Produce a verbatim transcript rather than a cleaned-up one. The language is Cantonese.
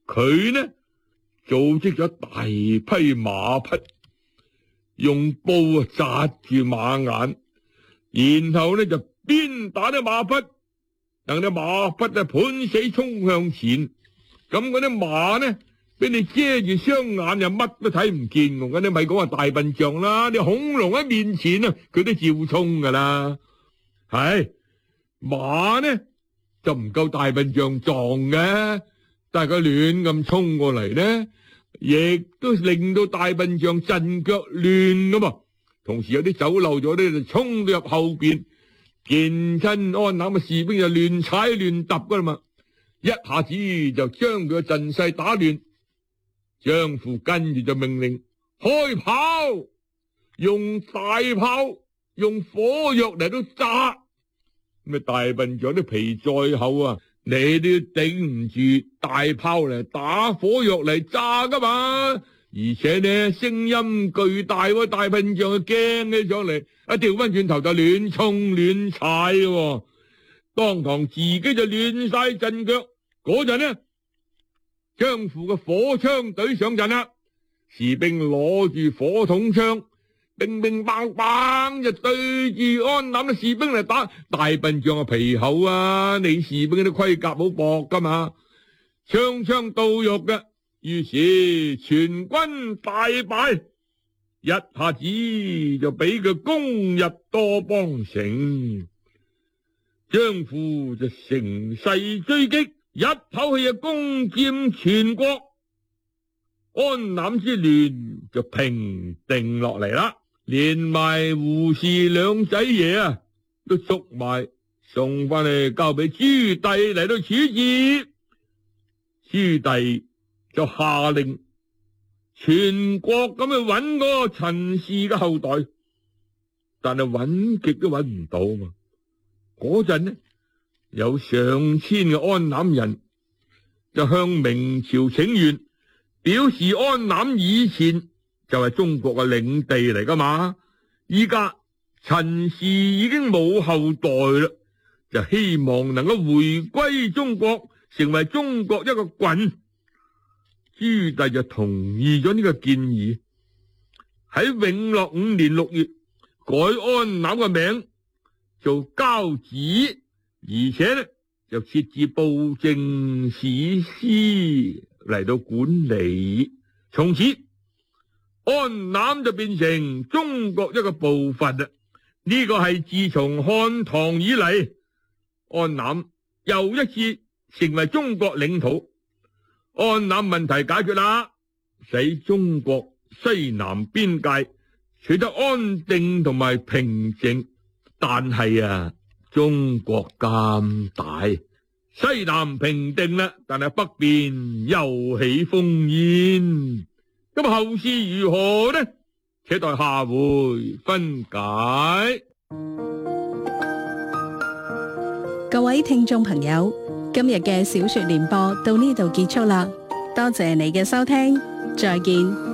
佢呢組織咗大批馬匹，用布啊紮住馬眼，然後呢就鞭打啲馬匹，等啲馬匹啊盤死衝向前。咁嗰啲馬呢，俾你遮住雙眼，又乜都睇唔見。咁你咪講話大笨象啦，你恐龍喺面前啊，佢都照衝噶啦。係馬呢就唔夠大笨象撞嘅，但係佢亂咁衝過嚟呢，亦都令到大笨象陣腳亂噶嘛。同時有啲走漏咗呢，就衝到入後邊，見親安南嘅士兵就亂踩亂揼噶啦嘛，一下子就將佢嘅陣勢打亂。張符跟住就命令開炮，用大炮，用火藥嚟到炸。咁啊，大笨象啲皮再厚啊，你都頂唔住大炮嚟打，火藥嚟炸噶嘛。而且呢，聲音巨大，大笨象就驚起上嚟，一調翻轉頭就亂衝亂踩嘅，當堂自己就亂晒陣腳。嗰陣呢，張符嘅火槍隊上陣啦，士兵攞住火筒槍，乒乒乓乓就對住安南嘅士兵嚟打。大笨象嘅皮厚啊，你士兵啲盔甲好薄噶嘛，槍槍到肉嘅。於是全軍大敗，一下子就俾佢攻入多邦城。張符就乘勢追擊，一口氣就攻佔全國，安南之亂就平定落嚟啦。連埋胡氏兩仔爺啊，都捉埋送翻嚟交俾朱棣嚟到處置。朱棣就下令全國咁去揾嗰個陳氏嘅後代，但係揾極都揾唔到嘛。嗰陣呢，有上千嘅安南人就向明朝請願，表示安南以前就係中國嘅領地嚟噶嘛，依家陳氏已經冇後代啦，就希望能夠回歸中國，成為中國一個郡。朱棣就同意咗呢個建議，喺永樂五年六月改安南嘅名做交趾，而且呢就設置布政使司嚟到管理。從此安南就變成中國一個部分啦。呢個係自從漢唐以嚟，安南又一次成為中國領土。安南問題解決啦，使中國西南邊界取得安定同埋平靜。但係啊，中國咁大，西南平定啦，但係北邊又起烽煙。咁後事如何呢？且待下回分解。 各位聽眾朋友，今日嘅小說聯播到呢度結束啦，多謝你嘅收聽，再見。